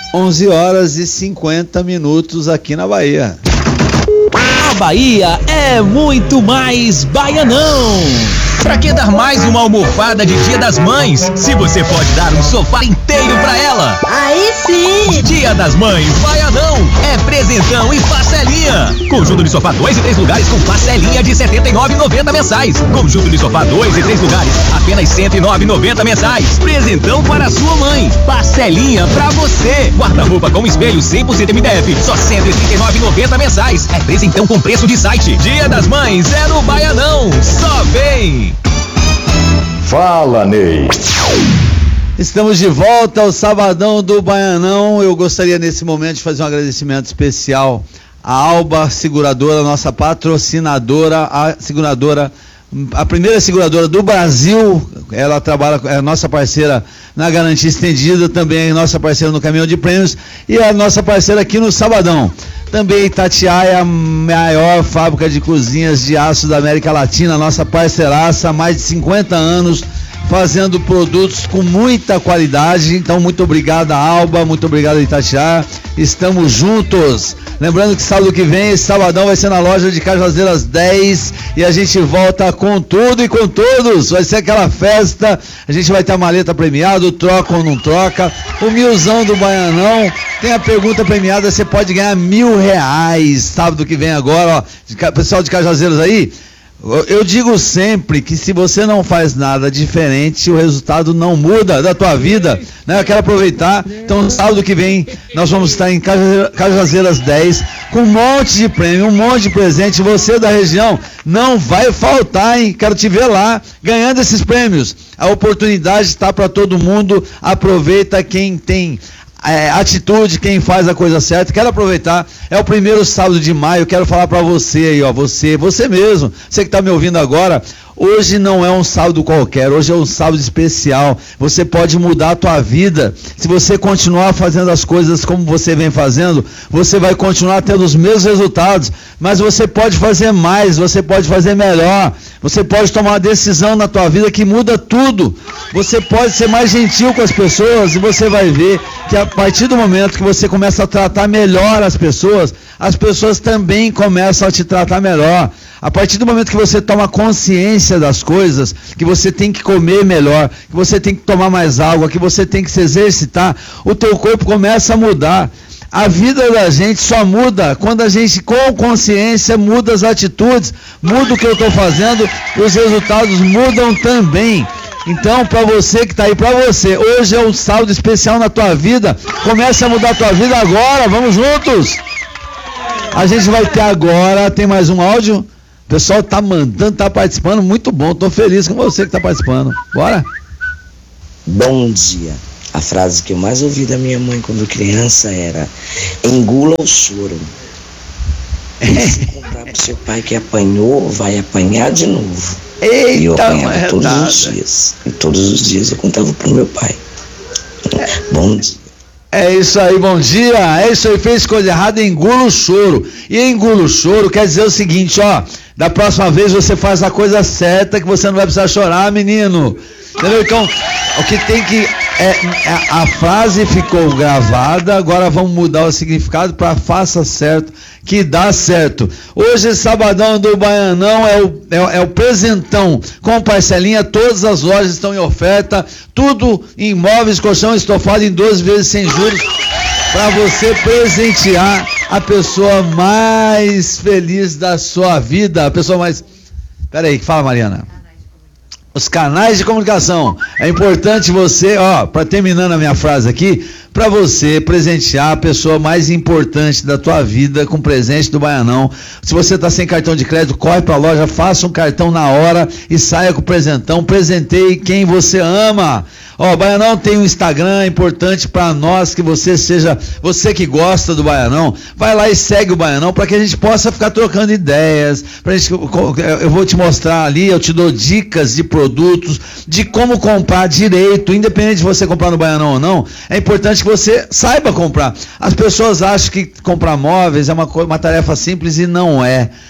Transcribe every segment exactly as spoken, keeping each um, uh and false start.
onze horas e cinquenta minutos aqui na Bahia. A Bahia é muito mais Baianão. Pra que dar mais uma almofada de Dia das Mães, se você pode dar um sofá inteiro pra ela? Aí sim! Dia das Mães Baianão é presentão e parcelinha. Conjunto de sofá dois e três lugares com parcelinha de setenta e nove reais e noventa centavos mensais. Conjunto de sofá dois e três lugares, apenas cento e nove reais e noventa centavos mensais. Presentão para a sua mãe, parcelinha pra você. Guarda-roupa com espelho cem por cento M D F, só cento e trinta e nove reais e noventa centavos mensais. É presentão com preço de site. Dia das Mães é no Baianão. Só vem! Fala, Ney. Estamos de volta ao Sabadão do Baianão. Eu gostaria nesse momento de fazer um agradecimento especial à Alba Seguradora, nossa patrocinadora, a seguradora, a primeira seguradora do Brasil. Ela trabalha, é nossa parceira na garantia estendida, também é nossa parceira no caminhão de prêmios e é a nossa parceira aqui no Sabadão. Também Itatiaia, a maior fábrica de cozinhas de aço da América Latina, nossa parceiraça há mais de cinquenta anos, fazendo produtos com muita qualidade. Então, muito obrigado, Alba, muito obrigado, Itatiaia. Estamos juntos. Lembrando que sábado que vem, esse sabadão, vai ser na loja de Cajazeiras dez e a gente volta com tudo e com todos. Vai ser aquela festa, a gente vai ter a maleta premiada, troca ou não troca, o milzão do Baianão. Tem a pergunta premiada, você pode ganhar mil reais sábado que vem agora, ó. Pessoal de Cajazeiras aí, eu digo sempre que se você não faz nada diferente, o resultado não muda da tua vida, né? Eu quero aproveitar, então sábado que vem nós vamos estar em Cajazeiras dez com um monte de prêmio, um monte de presente. Você da região não vai faltar, hein? Quero te ver lá ganhando esses prêmios. A oportunidade está para todo mundo, aproveita quem tem É, atitude, quem faz a coisa certa. Quero aproveitar, é o primeiro sábado de maio, quero falar pra você aí, ó, você, você mesmo, você que tá me ouvindo agora, hoje não é um sábado qualquer, hoje é um sábado especial. Você pode mudar a tua vida, se você continuar fazendo as coisas como você vem fazendo, você vai continuar tendo os mesmos resultados, mas você pode fazer mais, você pode fazer melhor, você pode tomar uma decisão na tua vida que muda tudo. Você pode ser mais gentil com as pessoas e você vai ver que a partir do momento que você começa a tratar melhor as pessoas, as pessoas também começam a te tratar melhor. A partir do momento que você toma consciência das coisas, que você tem que comer melhor, que você tem que tomar mais água, que você tem que se exercitar, o teu corpo começa a mudar. A vida da gente só muda quando a gente, com consciência, muda as atitudes, muda o que eu estou fazendo, e os resultados mudam também. Então, para você que está aí, para você, hoje é um sábado especial na tua vida. Comece a mudar a tua vida agora, vamos juntos. A gente vai ter agora, tem mais um áudio? O pessoal tá mandando, tá participando, muito bom, tô feliz com você que tá participando. Bora? Bom dia. A frase que eu mais ouvi da minha mãe quando criança era: engula o choro. Se contar pro seu pai que apanhou, vai apanhar de novo. Eita, e eu apanhava é todos nada. os dias. E todos os dias eu contava pro meu pai. Bom dia. É isso aí, bom dia. É isso aí, fez coisa errada, engula o choro. E engula o choro quer dizer o seguinte, ó, da próxima vez você faz a coisa certa, que você não vai precisar chorar, menino. Entendeu? Então, o que tem que... É, a, a frase ficou gravada, agora vamos mudar o significado para faça certo, que dá certo. Hoje, sabadão do Baianão, é o, é, é o presentão com parcelinha, todas as lojas estão em oferta, tudo em móveis, colchão, estofado em doze vezes sem juros, para você presentear a pessoa mais feliz da sua vida, a pessoa mais... Peraí, fala, Mariana. Os canais de comunicação. É importante você, ó, para terminando a minha frase aqui, para você presentear a pessoa mais importante da tua vida com presente do Baianão. Se você tá sem cartão de crédito, corre para a loja, faça um cartão na hora e saia com o presentão. Presenteie quem você ama. Ó, o Baianão tem um Instagram, é importante para nós que você seja, você que gosta do Baianão, vai lá e segue o Baianão para que a gente possa ficar trocando ideias, pra gente, eu vou te mostrar ali, eu te dou dicas de produtos, de como comprar direito, independente de você comprar no Baianão ou não, é importante que você saiba comprar. As pessoas acham que comprar móveis é uma, uma tarefa simples e não é.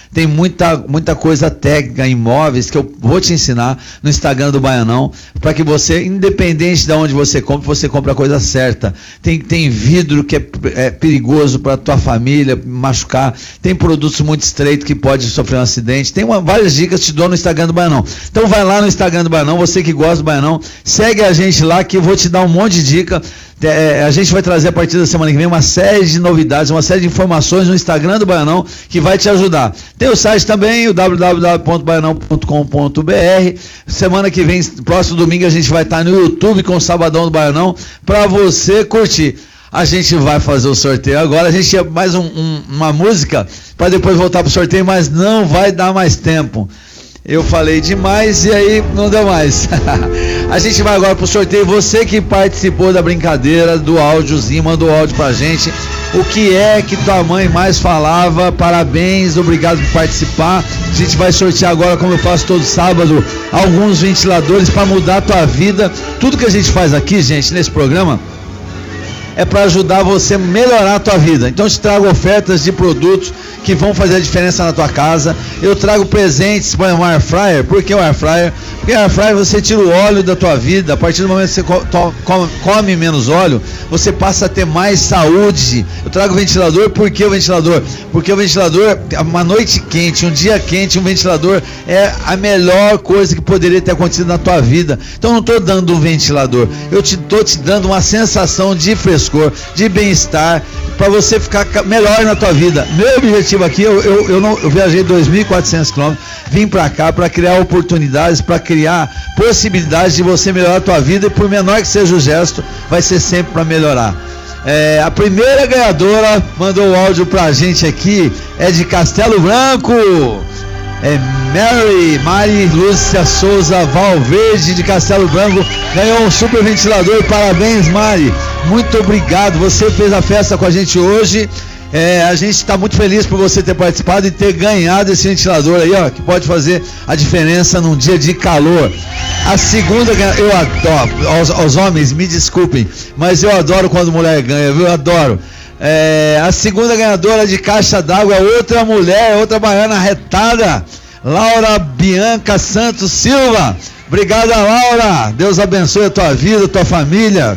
tem muita, muita coisa técnica em imóveis que eu vou te ensinar no Instagram do Baianão, para que você, independente de onde você compra, você compre a coisa certa. Tem, tem vidro que é, é perigoso para tua família machucar, tem produtos muito estreitos que pode sofrer um acidente, tem uma, várias dicas que te dou no Instagram do Baianão. Então vai lá no Instagram do Baianão, você que gosta do Baianão, segue a gente lá que eu vou te dar um monte de dica. É, a gente vai trazer a partir da semana que vem uma série de novidades, uma série de informações no Instagram do Baianão que vai te ajudar. Tem o site também, o w w w ponto baianão ponto com ponto b r. Semana que vem, próximo domingo, a gente vai estar no YouTube com o Sabadão do Baianão para você curtir. A gente vai fazer o sorteio agora, a gente tinha mais um, um, uma música para depois voltar para o sorteio, mas não vai dar mais tempo. Eu falei demais e aí não deu mais. A gente vai agora pro sorteio. Você que participou da brincadeira do áudiozinho, mandou áudio pra gente. O que é que tua mãe mais falava? Parabéns, obrigado por participar. A gente vai sortear agora, como eu faço todo sábado, alguns ventiladores para mudar a tua vida. Tudo que a gente faz aqui, gente, nesse programa, é para ajudar você a melhorar a tua vida. Então eu te trago ofertas de produtos que vão fazer a diferença na tua casa. Eu trago presentes para um air fryer. Por que o air fryer? Porque air fryer você tira o óleo da tua vida. A partir do momento que você come, come menos óleo, você passa a ter mais saúde. Eu trago ventilador. Por que o ventilador? Porque o ventilador, uma noite quente, um dia quente, um ventilador é a melhor coisa que poderia ter acontecido na tua vida. Então eu não estou dando um ventilador, eu estou te, te dando uma sensação de frescor, de bem-estar, para você ficar melhor na tua vida. Meu objetivo aqui, eu, eu, eu, não, eu viajei dois mil e quatrocentos quilômetros, vim para cá para criar oportunidades, para criar possibilidades de você melhorar a tua vida, e por menor que seja o gesto, vai ser sempre para melhorar. É, a primeira ganhadora mandou o áudio pra gente aqui, é de Castelo Branco, é Mary, Mari Lúcia Souza Valverde de Castelo Branco, ganhou um super ventilador. Parabéns, Mari, muito obrigado, você fez a festa com a gente hoje. É, a gente está muito feliz por você ter participado e ter ganhado esse ventilador aí, ó, que pode fazer a diferença num dia de calor. A segunda, eu adoro, aos, aos homens, me desculpem, mas eu adoro quando mulher ganha, viu? Eu adoro. É, a segunda ganhadora de caixa d'água é outra mulher, outra baiana retada, Laura Bianca Santos Silva. Obrigada, Laura, Deus abençoe a tua vida, a tua família.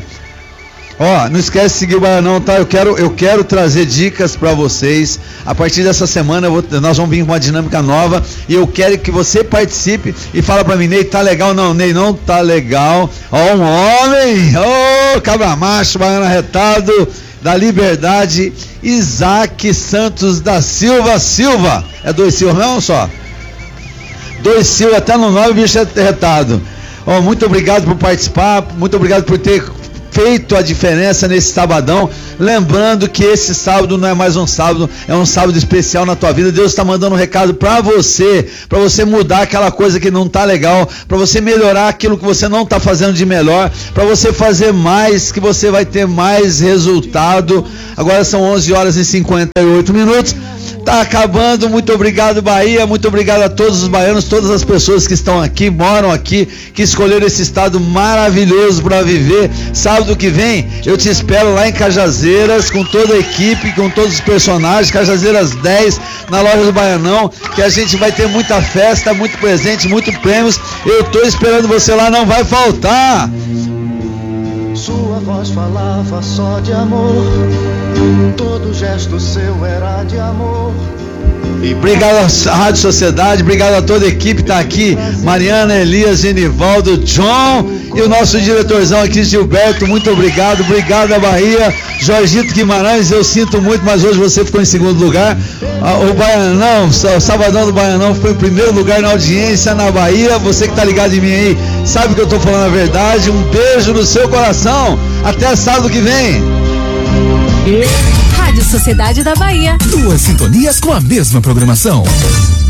Ó, não esquece de seguir o Baianão, tá? Eu quero, eu quero trazer dicas para vocês. A partir dessa semana eu vou, nós vamos vir com uma dinâmica nova e eu quero que você participe e fala para mim, Ney, tá legal? Não, Ney, não tá legal. Ó, um homem, ô, oh, cabra macho, baiano arretado da Liberdade, Isaac Santos da Silva Silva. É dois Silva mesmo só? Dois Silva, até no nome o bicho é arretado. Ó, muito obrigado por participar, muito obrigado por ter feito a diferença nesse sabadão. Lembrando que esse sábado não é mais um sábado, é um sábado especial na tua vida. Deus está mandando um recado para você, para você mudar aquela coisa que não tá legal, para você melhorar aquilo que você não está fazendo de melhor, para você fazer mais, que você vai ter mais resultado. Agora são onze horas e cinquenta e oito minutos. Tá acabando, muito obrigado, Bahia, muito obrigado a todos os baianos, todas as pessoas que estão aqui, moram aqui, que escolheram esse estado maravilhoso para viver. Sábado que vem eu te espero lá em Cajazeiras, com toda a equipe, com todos os personagens, Cajazeiras dez, na loja do Baianão, que a gente vai ter muita festa, muito presente, muitos prêmios. Eu tô esperando você lá, não vai faltar. Sua voz falava só de amor, todo gesto seu era de amor. E obrigado à Rádio Sociedade, obrigado a toda a equipe que está aqui, Mariana, Elias, Genivaldo, John e o nosso diretorzão aqui, Gilberto, muito obrigado, obrigado a Bahia, Jorgito Guimarães, eu sinto muito, mas hoje você ficou em segundo lugar. O Baianão, o Sabadão do Baianão foi em primeiro lugar na audiência na Bahia. Você que está ligado em mim aí, sabe que eu estou falando a verdade. Um beijo no seu coração, até sábado que vem. Rádio Sociedade da Bahia. Duas sintonias com a mesma programação.